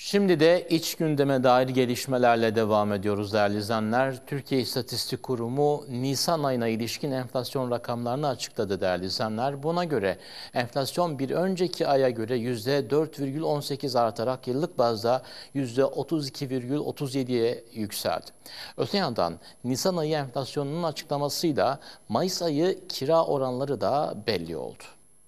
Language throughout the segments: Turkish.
Şimdi de iç gündeme dair gelişmelerle devam ediyoruz değerli izleyenler. Türkiye İstatistik Kurumu Nisan ayına ilişkin enflasyon rakamlarını açıkladı değerli izleyenler. Buna göre enflasyon bir önceki aya göre %4,18 artarak yıllık bazda %32,37'ye yükseldi. Öte yandan Nisan ayı enflasyonunun açıklamasıyla Mayıs ayı kira oranları da belli oldu.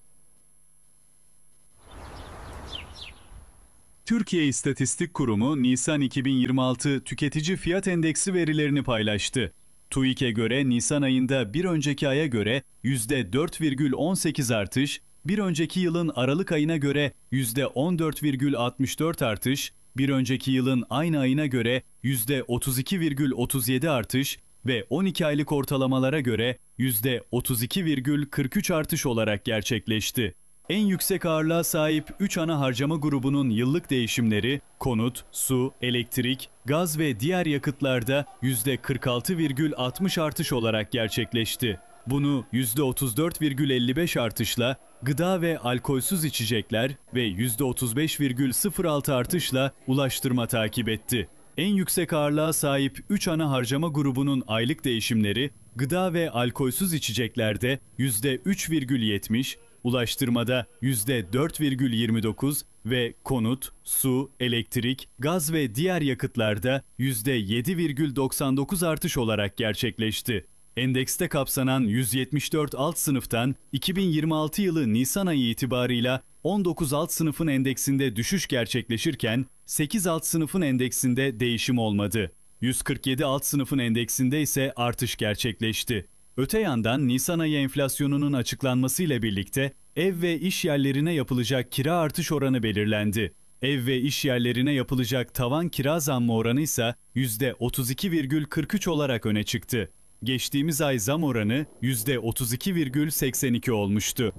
Türkiye İstatistik Kurumu Nisan 2026 tüketici fiyat endeksi verilerini paylaştı. TÜİK'e göre Nisan ayında bir önceki aya göre %4,18 artış, bir önceki yılın Aralık ayına göre %14,64 artış, bir önceki yılın aynı ayına göre %32,37 artış ve 12 aylık ortalamalara göre %32,43 artış olarak gerçekleşti. En yüksek ağırlığa sahip 3 ana harcama grubunun yıllık değişimleri konut, su, elektrik, gaz ve diğer yakıtlarda %46,60 artış olarak gerçekleşti. Bunu %34,55 artışla gıda ve alkolsüz içecekler ve %35,06 artışla ulaştırma takip etti. En yüksek ağırlığa sahip 3 ana harcama grubunun aylık değişimleri gıda ve alkolsüz içeceklerde %3,70, ulaştırmada %4,29 ve konut, su, elektrik, gaz ve diğer yakıtlarda %7,99 artış olarak gerçekleşti. Endekste kapsanan 174 alt sınıftan 2026 yılı Nisan ayı itibarıyla 19 alt sınıfın endeksinde düşüş gerçekleşirken 8 alt sınıfın endeksinde değişim olmadı. 147 alt sınıfın endeksinde ise artış gerçekleşti. Öte yandan Nisan ayı enflasyonunun açıklanmasıyla birlikte ev ve iş yerlerine yapılacak kira artış oranı belirlendi. Ev ve iş yerlerine yapılacak tavan kira zammı oranı ise %32,43 olarak öne çıktı. Geçtiğimiz ay zam oranı %32,82 olmuştu.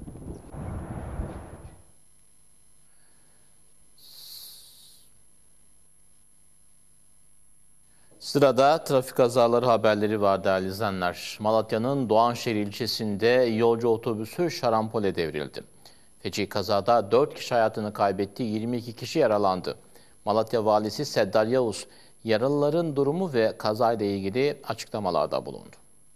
Sırada trafik kazaları haberleri var değerli izleyenler. Malatya'nın Doğanşehir ilçesinde yolcu otobüsü şarampole devrildi. Feci kazada 4 kişi hayatını kaybetti, 22 kişi yaralandı. Malatya Valisi Seddar Yavuz, yaralıların durumu ve kazayla ilgili açıklamalarda bulundu.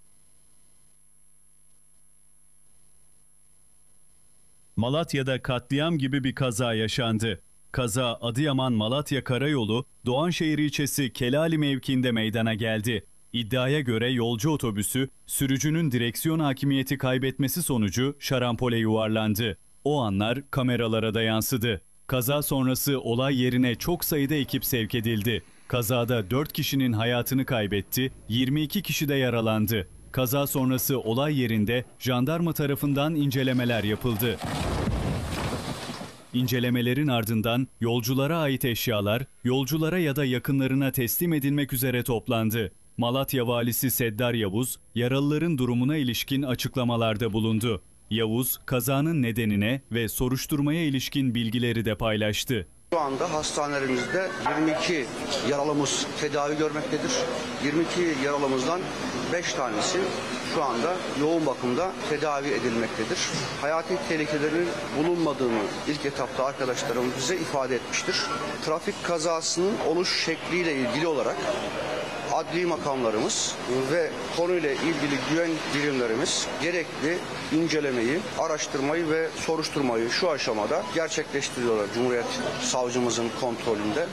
Malatya'da katliam gibi bir kaza yaşandı. Kaza Adıyaman-Malatya Karayolu, Doğanşehir ilçesi Kelali mevkiinde meydana geldi. İddiaya göre yolcu otobüsü, sürücünün direksiyon hakimiyeti kaybetmesi sonucu şarampole yuvarlandı. O anlar kameralara da yansıdı. Kaza sonrası olay yerine çok sayıda ekip sevk edildi. Kazada 4 kişinin hayatını kaybetti, 22 kişi de yaralandı. Kaza sonrası olay yerinde jandarma tarafından incelemeler yapıldı. İncelemelerin ardından yolculara ait eşyalar yolculara ya da yakınlarına teslim edilmek üzere toplandı. Malatya Valisi Seddar Yavuz, yaralıların durumuna ilişkin açıklamalarda bulundu. Yavuz, kazanın nedenine ve soruşturmaya ilişkin bilgileri de paylaştı. Şu anda hastanelerimizde 22 yaralımız tedavi görmektedir. 22 yaralımızdan 5 tanesi şu anda yoğun bakımda tedavi edilmektedir. Hayati tehlikelerin bulunmadığını ilk etapta arkadaşlarımız bize ifade etmiştir. Trafik kazasının oluş şekliyle ilgili olarak adli makamlarımız ve konuyla ilgili güvenlik birimlerimiz gerekli incelemeyi, araştırmayı ve soruşturmayı şu aşamada gerçekleştiriyorlar Cumhuriyet Savcımızın kontrolünde.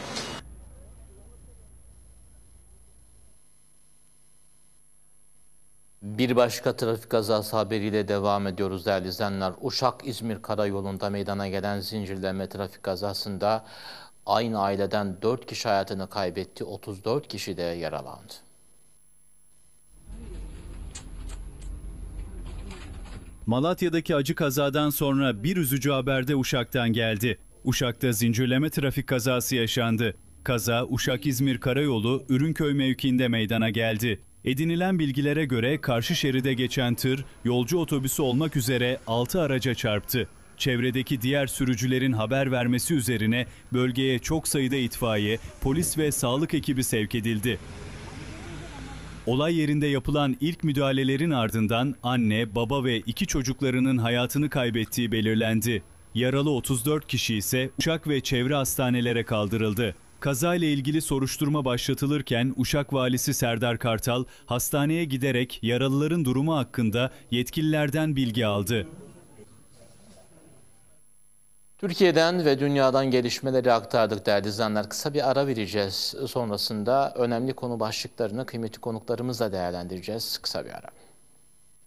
Bir başka trafik kazası haberiyle devam ediyoruz değerli izleyenler. Uşak-İzmir Karayolu'nda meydana gelen zincirleme trafik kazasında aynı aileden 4 kişi hayatını kaybetti, 34 kişi de yaralandı. Malatya'daki acı kazadan sonra bir üzücü haber de Uşak'tan geldi. Uşak'ta zincirleme trafik kazası yaşandı. Kaza Uşak-İzmir Karayolu Ürünköy mevkiinde meydana geldi. Edinilen bilgilere göre karşı şeride geçen tır yolcu otobüsü olmak üzere 6 araca çarptı. Çevredeki diğer sürücülerin haber vermesi üzerine bölgeye çok sayıda itfaiye, polis ve sağlık ekibi sevk edildi. Olay yerinde yapılan ilk müdahalelerin ardından anne, baba ve 2 çocuklarının hayatını kaybettiği belirlendi. yaralı 34 kişi ise Uşak ve çevre hastanelere kaldırıldı. Kazayla ilgili soruşturma başlatılırken Uşak Valisi Serdar Kartal hastaneye giderek yaralıların durumu hakkında yetkililerden bilgi aldı. Türkiye'den ve dünyadan gelişmeleri aktardık değerli izleyenler. Kısa bir ara vereceğiz. Sonrasında önemli konu başlıklarını kıymetli konuklarımızla değerlendireceğiz. Kısa bir ara.